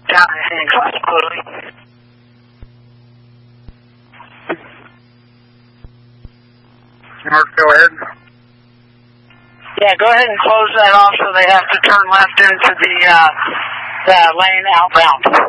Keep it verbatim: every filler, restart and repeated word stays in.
down to Hancock, quickly. Mark, go ahead. Yeah, go ahead and close that off so they have to turn left into the, uh, the lane outbound.